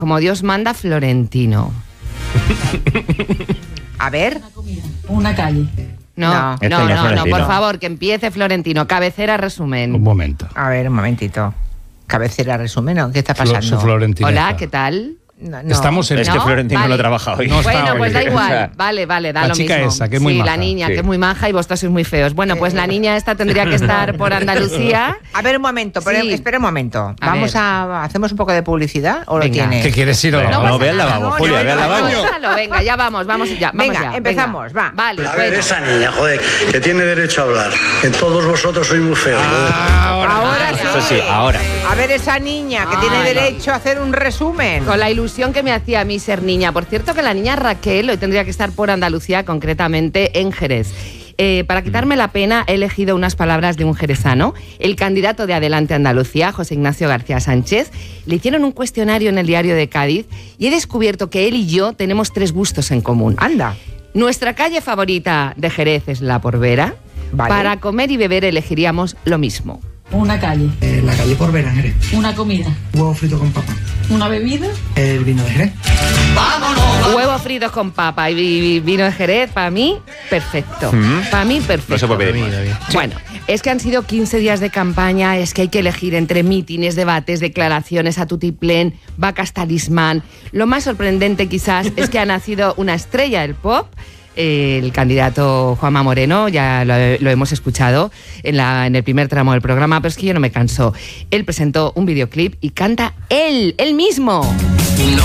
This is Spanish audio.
como Dios manda, florentino. A ver. Una calle. No, Este no es no, Florentino. por favor, que empiece Florentino. Cabecera, resumen. Un momento. A ver, un momentito. Cabecera, resumen, ¿no? ¿Qué está pasando? Su Florentino. Hola, ¿qué tal? No. Estamos en... Es que ¿No? Florentino Vale. no trabaja hoy. No está Bueno, hoy. pues da O sea, igual. Vale, da la lo chica mismo. esa, que es muy sí, maja. la niña, Sí. que es muy maja y vosotros sois muy feos. Bueno, pues la niña esta tendría que estar por Andalucía. A ver, un momento, pero Sí. espera un momento. A ver. ¿Hacemos un poco de publicidad o lo Venga. tienes? ¿Qué quieres ir a Venga, la no, ve al lavabo, no, Julia, no, ve al no, lavabo. no. Déjalo, venga, ya vamos ya. Venga, empezamos, va. Vale, A ver, bueno. esa niña, joder, que tiene derecho a hablar. Que todos vosotros sois muy feos. Ahora sí. Eso sí, ahora. A ver, esa niña que tiene derecho a hacer un resumen. Con la ilusión que me hacía a mí ser niña. Por cierto, que la niña Raquel hoy tendría que estar por Andalucía, concretamente en Jerez. Para quitarme la pena, he elegido unas palabras de un jerezano. El candidato de Adelante Andalucía, José Ignacio García Sánchez, le hicieron un cuestionario en el Diario de Cádiz y he descubierto que él y yo tenemos 3 gustos en común. Anda. Nuestra calle favorita de Jerez es La Porvera. Vale. Para comer y beber elegiríamos lo mismo. Una calle. La calle Porvera, en Jerez. Una comida. Huevo frito con papa. Una bebida. El vino de Jerez. Huevos fritos con papa y vino de Jerez, para mí, perfecto. Para mí, perfecto. No se puede pedir más. Bueno, es que han sido 15 días de campaña, es que hay que elegir entre mítines, debates, declaraciones a tutiplén, vacas talismán. Lo más sorprendente quizás es que ha nacido una estrella del pop. El candidato Juanma Moreno, ya lo hemos escuchado en el primer tramo del programa, pero es que yo no me canso. Él presentó un videoclip y canta él mismo.